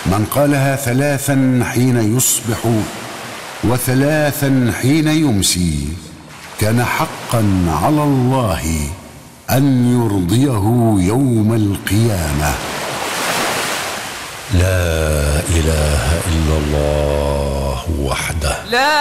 من قالها 3 حين يصبح و3 حين يمسي كان حقا على الله أن يرضيه يوم القيامة. لا إله إلا الله وحده.